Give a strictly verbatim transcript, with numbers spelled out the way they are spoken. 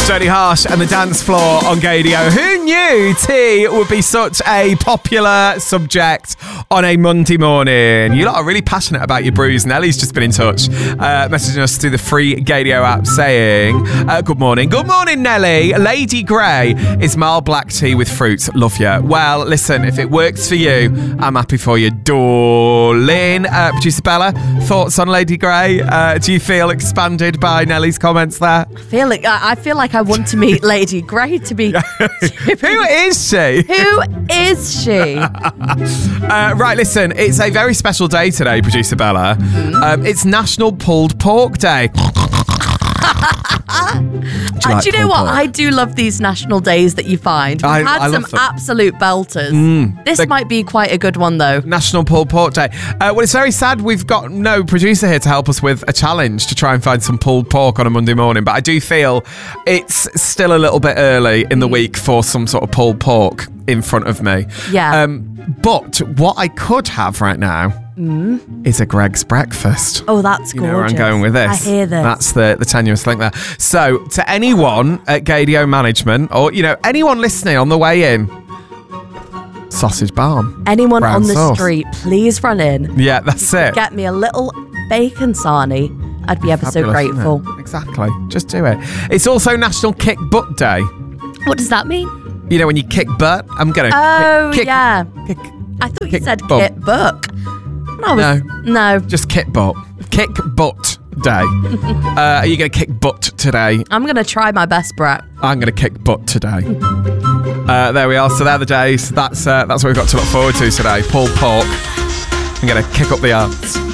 Jodie Harsh and the dance floor on Gaydio. Who knew tea would be such a popular subject on a Monday morning? You lot are really passionate about your brews. Nellie's just been in touch, uh, messaging us through the free Gaydio app saying, uh, good morning. Good morning, Nellie. Lady Grey is mild black tea with fruit. Love you. Well, listen, if it works for you, I'm happy for you, darling. Uh, Producer Bella, thoughts on Lady Grey? Uh, do you feel expanded by Nellie's comments there? I feel like I feel like I want to meet Lady Grey. To be, to Who is she? Who is she? uh, right, listen, it's a very special day today, Producer Bella. Mm-hmm. Um, it's National Pulled Pork Day. Do you, like do you know what? Pork? I do love these national days that you find. We've I, had I some absolute belters. Mm, this the, might be quite a good one, though. National Pulled Pork Day. Uh, well, it's very sad we've got no producer here to help us with a challenge to try and find some pulled pork on a Monday morning. But I do feel it's still a little bit early in the week for some sort of pulled pork in front of me. Yeah. Um, but what I could have right now Mm. is a Greg's breakfast. Oh, that's you gorgeous. know where I'm going with this. I hear this. That's the, the tenuous link there. So, to anyone at Gaydio Management, or, you know, anyone listening on the way in, sausage balm. Anyone brown on the sauce. street, please run in. Yeah, that's it. Get me a little bacon sarnie. I'd be ever Fabulous, so grateful. isn't it? Exactly. Just do it. It's also National Kick Butt Day. What does that mean? You know, when you kick butt, I'm going to Oh, kick, kick, yeah. Kick, I thought you kick said bum. kit book. I was, No. No. Just kick butt. Kick butt day. uh, are you going to kick butt today? I'm going to try my best, Brett. I'm going to kick butt today. uh, there we are. So they're the days. That's uh, that's what we've got to look forward to today. Pulled pork. I'm going to kick up the arts.